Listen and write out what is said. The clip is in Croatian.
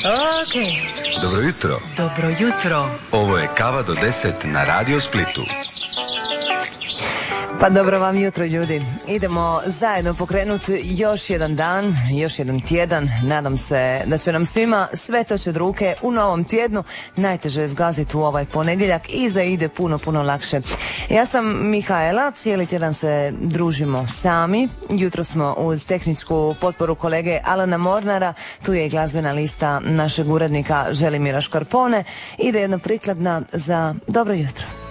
Ok. Dobro jutro. Dobro jutro. Ovo je Kava do 10 na Radio Splitu. Pa dobro vam jutro, ljudi. Idemo zajedno pokrenuti još jedan dan, još jedan tjedan. Nadam se da će nam svima sve toći od ruke u novom tjednu. Najteže je zgaziti u ovaj ponedjeljak i ide puno lakše. Ja sam Mihaela, cijeli tjedan se družimo sami. Jutro smo uz tehničku potporu kolege Alana Mornara. Tu je i glazbena lista našeg urednika Želimira Škarpone. Ide jedna prikladna za dobro jutro.